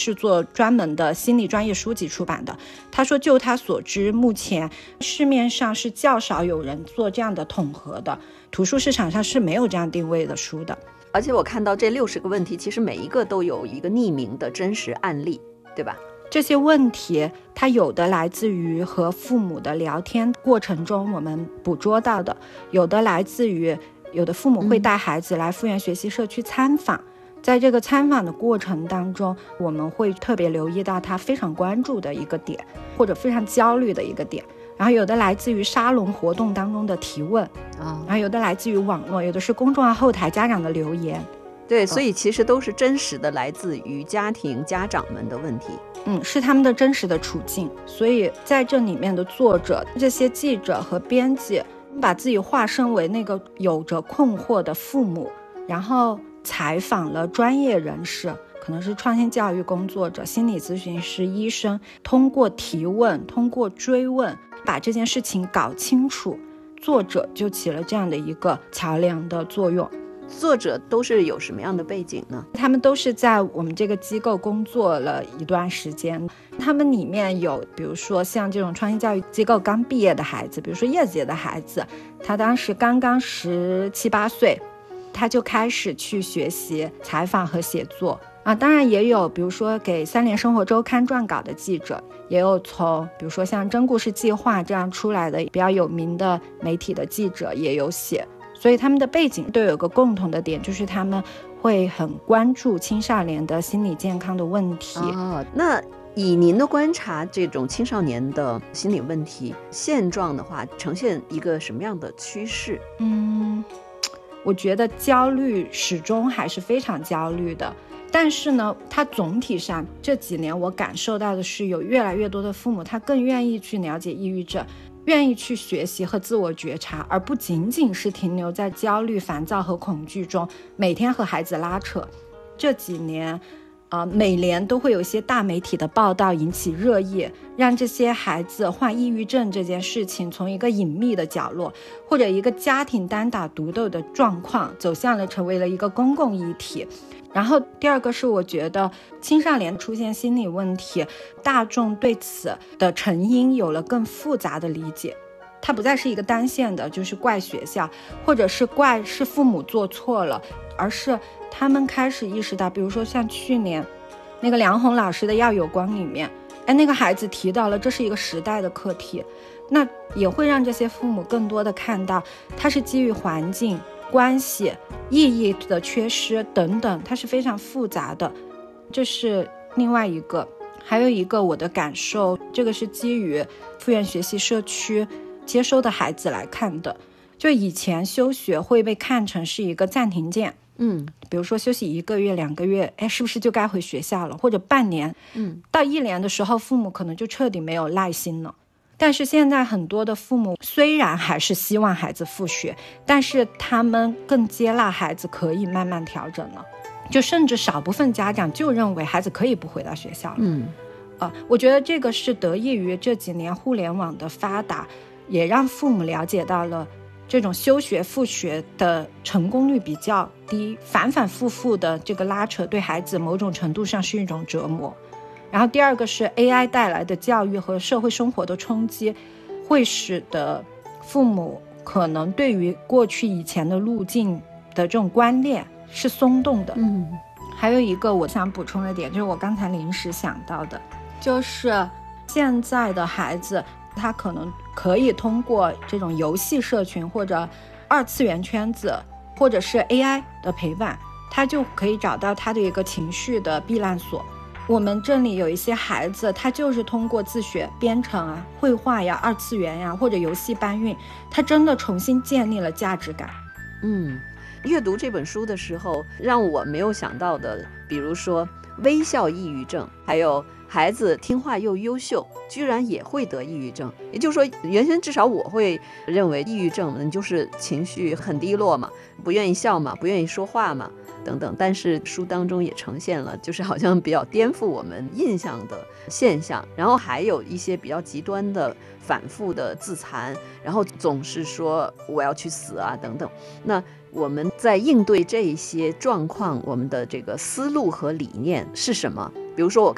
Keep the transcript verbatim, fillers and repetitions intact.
是做专门的心理专业书籍出版的。他说就他所知，目前市面上是较少有人做这样的统合的，图书市场上是没有这样定位的书的。 而且我看到这六十个问题，其实每一个都有一个匿名的真实案例，对吧？ 这些问题它有的来自于和父母的聊天过程中我们捕捉到的，有的来自于有的父母会带孩子来复原学习社区参访、嗯、在这个参访的过程当中，我们会特别留意到他非常关注的一个点，或者非常焦虑的一个点。然后有的来自于沙龙活动当中的提问、哦、然后有的来自于网络，有的是公众号后台家长的留言。 对，所以其实都是真实的来自于家庭家长们的问题， 嗯，是他们的真实的处境。所以在这里面的作者，这些记者和编辑把自己化身为那个有着困惑的父母，然后采访了专业人士，可能是创新教育工作者、心理咨询师、医生，通过提问，通过追问，把这件事情搞清楚，作者就起了这样的一个桥梁的作用。 作者都是有什么样的背景呢？ 他们都是在我们这个机构工作了一段时间，他们里面有比如说像这种创新教育机构刚毕业的孩子，比如说叶姐的孩子，他当时刚刚十七八岁，他就开始去学习采访和写作啊。当然也有比如说给三联生活周刊撰稿的记者，也有从比如说像真故事计划这样出来的比较有名的媒体的记者也有写。所以他们的背景都有个共同的点，就是他们会很关注青少年的心理健康的问题。 哦，那以您的观察，这种青少年的心理问题现状的话，呈现一个什么样的趋势？ 嗯，我觉得焦虑始终还是非常焦虑的，但是呢，它总体上这几年我感受到的是，有越来越多的父母他更愿意去了解抑郁症，愿意去学习和自我觉察，而不仅仅是停留在焦虑、烦躁和恐惧中，每天和孩子拉扯。这几年呃，每年都会有一些大媒体的报道引起热议，让这些孩子患抑郁症这件事情从一个隐秘的角落，或者一个家庭单打独斗的状况，走向了成为了一个公共议题。然后第二个是我觉得青少年出现心理问题，大众对此的成因有了更复杂的理解，它不再是一个单线的就是怪学校，或者是怪是父母做错了，而是他们开始意识到，比如说像去年那个梁红老师的要有光里面，哎，那个孩子提到了这是一个时代的课题，那也会让这些父母更多的看到它是基于环境关系意义的缺失等等，它是非常复杂的。这是另外一个。还有一个我的感受，这个是基于复原学习社区接收的孩子来看的。就以前休学会被看成是一个暂停键，嗯，比如说休息一个月两个月，哎，是不是就该回学校了，或者半年，嗯，到一年的时候父母可能就彻底没有耐心了。但是现在很多的父母虽然还是希望孩子复学，但是他们更接纳孩子可以慢慢调整了，就甚至少部分家长就认为孩子可以不回到学校了。嗯，呃，我觉得这个是得益于这几年互联网的发达，也让父母了解到了这种休学复学的成功率比较低，反反复复的这个拉扯对孩子某种程度上是一种折磨。然后第二个是 A I 带来的教育和社会生活的冲击，会使得父母可能对于过去以前的路径的这种观念是松动的。嗯，还有一个我想补充的点，就是我刚才临时想到的，就是现在的孩子他可能可以通过这种游戏社群或者二次元圈子或者是 A I 的陪伴，他就可以找到他的一个情绪的避难所。我们这里有一些孩子，他就是通过自学编程啊、绘画呀、二次元呀或者游戏搬运，他真的重新建立了价值感。 嗯，阅读这本书的时候让我没有想到的，比如说微笑抑郁症，还有孩子听话又优秀居然也会得抑郁症。也就是说原先至少我会认为抑郁症就是情绪很低落嘛，不愿意笑嘛，不愿意说话嘛等等，但是书当中也呈现了就是好像比较颠覆我们印象的现象，然后还有一些比较极端的反复的自残，然后总是说我要去死啊等等。那我们在应对这些状况，我们的这个思路和理念是什么？比如说我